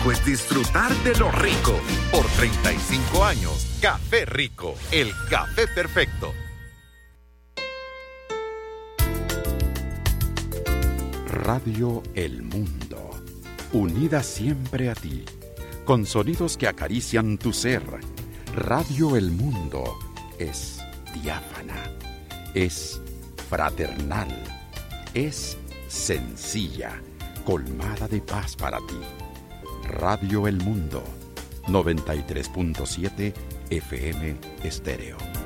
rico es disfrutar de lo rico. Por 35 años, Café Rico, el café perfecto. Radio El Mundo, unida siempre a ti, con sonidos que acarician tu ser. Radio El Mundo es diáfana, es fraternal, es sencilla, colmada de paz para ti. Radio El Mundo, 93.7 FM Estéreo.